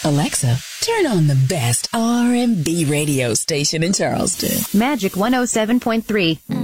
Alexa, turn on the best R&B radio station in Charleston. Magic 107.3.